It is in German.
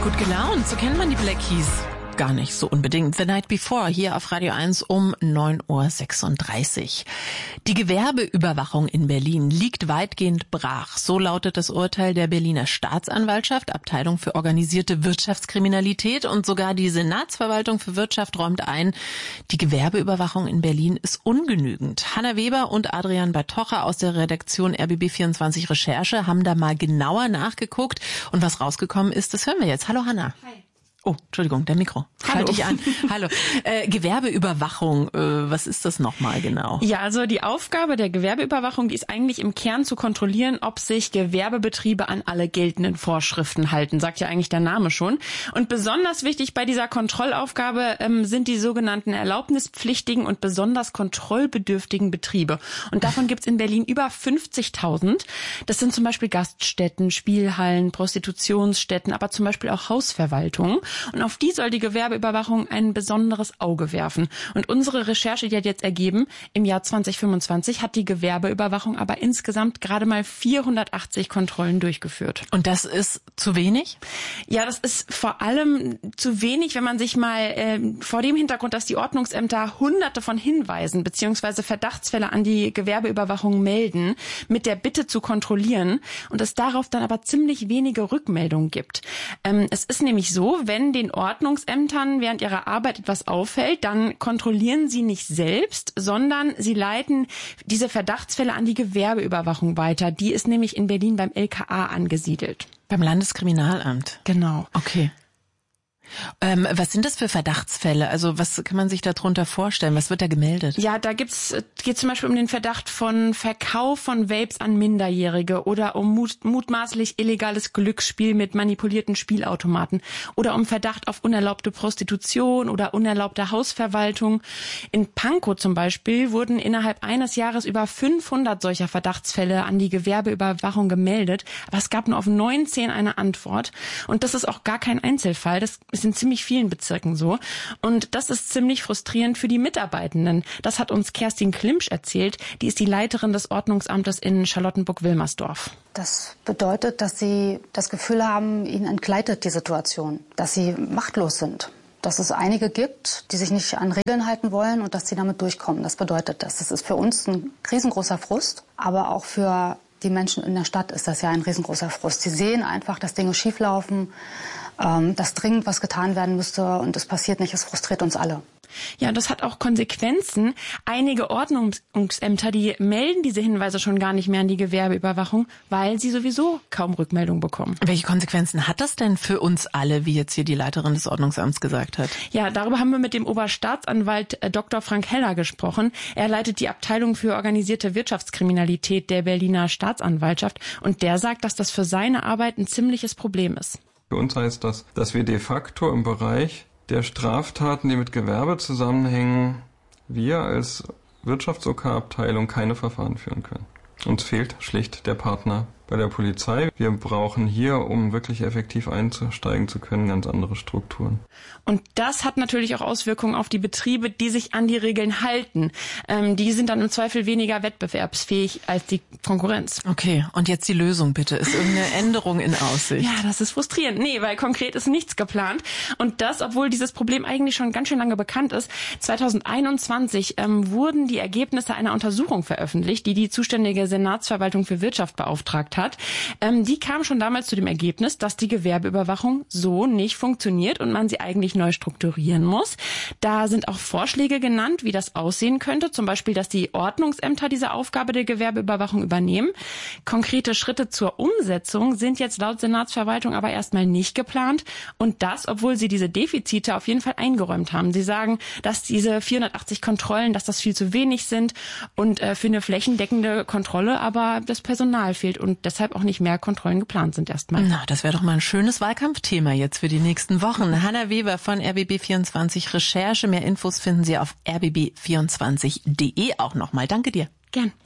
Gut gelaunt, so kennt man die Black Keys. Gar nicht so unbedingt. The Night Before, hier auf Radio 1 um 9.36 Uhr. Die Gewerbeüberwachung in Berlin liegt weitgehend brach. So lautet das Urteil der Berliner Staatsanwaltschaft, Abteilung für organisierte Wirtschaftskriminalität, und sogar die Senatsverwaltung für Wirtschaft räumt ein, die Gewerbeüberwachung in Berlin ist ungenügend. Hanna Weber und Adrian Bartocha aus der Redaktion RBB24 Recherche haben da mal genauer nachgeguckt, und was rausgekommen ist, das hören wir jetzt. Hallo Hanna. Hi. Oh, Entschuldigung, der Mikro. Schalte ich an. Hallo. Gewerbeüberwachung, was ist das nochmal genau? Ja, also die Aufgabe der Gewerbeüberwachung, die ist eigentlich im Kern zu kontrollieren, ob sich Gewerbebetriebe an alle geltenden Vorschriften halten, sagt ja eigentlich der Name schon. Und besonders wichtig bei dieser Kontrollaufgabe sind die sogenannten erlaubnispflichtigen und besonders kontrollbedürftigen Betriebe. Und davon gibt's in Berlin über 50.000. Das sind zum Beispiel Gaststätten, Spielhallen, Prostitutionsstätten, aber zum Beispiel auch Hausverwaltungen. Und auf die soll die Gewerbeüberwachung ein besonderes Auge werfen. Und unsere Recherche, die hat jetzt ergeben, im Jahr 2025 hat die Gewerbeüberwachung aber insgesamt gerade mal 480 Kontrollen durchgeführt. Und das ist zu wenig? Ja, das ist vor allem zu wenig, wenn man sich mal vor dem Hintergrund, dass die Ordnungsämter Hunderte von Hinweisen bzw. Verdachtsfälle an die Gewerbeüberwachung melden, mit der Bitte zu kontrollieren, und es darauf dann aber ziemlich wenige Rückmeldungen gibt. Es ist nämlich so, wenn den Ordnungsämtern während ihrer Arbeit etwas auffällt, dann kontrollieren sie nicht selbst, sondern sie leiten diese Verdachtsfälle an die Gewerbeüberwachung weiter. Die ist nämlich in Berlin beim LKA angesiedelt. Beim Landeskriminalamt? Genau. Okay. Was sind das für Verdachtsfälle? Also was kann man sich darunter vorstellen? Was wird da gemeldet? Ja, da geht zum Beispiel um den Verdacht von Verkauf von Vapes an Minderjährige oder um mutmaßlich illegales Glücksspiel mit manipulierten Spielautomaten oder um Verdacht auf unerlaubte Prostitution oder unerlaubte Hausverwaltung. In Pankow zum Beispiel wurden innerhalb eines Jahres über 500 solcher Verdachtsfälle an die Gewerbeüberwachung gemeldet, aber es gab nur auf 19 eine Antwort. Und das ist auch gar kein Einzelfall. Das ist in ziemlich vielen Bezirken so. Und das ist ziemlich frustrierend für die Mitarbeitenden. Das hat uns Kerstin Klimsch erzählt. Die ist die Leiterin des Ordnungsamtes in Charlottenburg-Wilmersdorf. Das bedeutet, dass sie das Gefühl haben, ihnen entgleitet die Situation, dass sie machtlos sind. Dass es einige gibt, die sich nicht an Regeln halten wollen und dass sie damit durchkommen. Das bedeutet das. Das ist für uns ein riesengroßer Frust, aber auch für die Menschen in der Stadt ist das ja ein riesengroßer Frust. Sie sehen einfach, dass Dinge schieflaufen, dass dringend was getan werden müsste und es passiert nicht. Es frustriert uns alle. Ja, das hat auch Konsequenzen. Einige Ordnungsämter, die melden diese Hinweise schon gar nicht mehr an die Gewerbeüberwachung, weil sie sowieso kaum Rückmeldung bekommen. Welche Konsequenzen hat das denn für uns alle, wie jetzt hier die Leiterin des Ordnungsamts gesagt hat? Ja, darüber haben wir mit dem Oberstaatsanwalt Dr. Frank Heller gesprochen. Er leitet die Abteilung für organisierte Wirtschaftskriminalität der Berliner Staatsanwaltschaft, und der sagt, dass das für seine Arbeit ein ziemliches Problem ist. Für uns heißt das, dass wir de facto im Bereich der Straftaten, die mit Gewerbe zusammenhängen, wir als Wirtschafts-OK-Abteilung keine Verfahren führen können. Uns fehlt schlicht der Partner bei der Polizei. Wir brauchen hier, um wirklich effektiv einsteigen zu können, ganz andere Strukturen. Und das hat natürlich auch Auswirkungen auf die Betriebe, die sich an die Regeln halten. Die sind dann im Zweifel weniger wettbewerbsfähig als die Konkurrenz. Okay, und jetzt die Lösung bitte. Ist irgendeine Änderung in Aussicht? Ja, das ist frustrierend. Nee, weil konkret ist nichts geplant. Und das, obwohl dieses Problem eigentlich schon ganz schön lange bekannt ist. 2021 wurden die Ergebnisse einer Untersuchung veröffentlicht, die die zuständige Senatsverwaltung für Wirtschaft beauftragt hat. Die kam schon damals zu dem Ergebnis, dass die Gewerbeüberwachung so nicht funktioniert und man sie eigentlich neu strukturieren muss. Da sind auch Vorschläge genannt, wie das aussehen könnte. Zum Beispiel, dass die Ordnungsämter diese Aufgabe der Gewerbeüberwachung übernehmen. Konkrete Schritte zur Umsetzung sind jetzt laut Senatsverwaltung aber erstmal nicht geplant. Und das, obwohl sie diese Defizite auf jeden Fall eingeräumt haben. Sie sagen, dass diese 480 Kontrollen, dass das viel zu wenig sind und für eine flächendeckende Kontrolle aber das Personal fehlt und deshalb auch nicht mehr Kontrollen geplant sind erstmal. Na, das wäre doch mal ein schönes Wahlkampfthema jetzt für die nächsten Wochen. Hanna Weber von RBB24 Recherche. Mehr Infos finden Sie auf rbb24.de auch nochmal. Danke dir. Gern.